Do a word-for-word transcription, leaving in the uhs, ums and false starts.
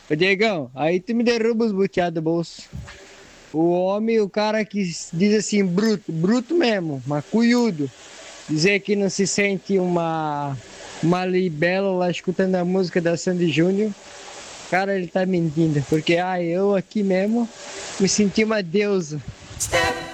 Ô Diegão, aí tu me derruba os buteados do bolso. O homem, o cara que diz assim, bruto, bruto mesmo, macunhudo. Dizer que não se sente uma, uma libélula escutando a música da Sandy Júnior. Cara, ele tá mentindo. Porque, ah, eu aqui mesmo me senti uma deusa.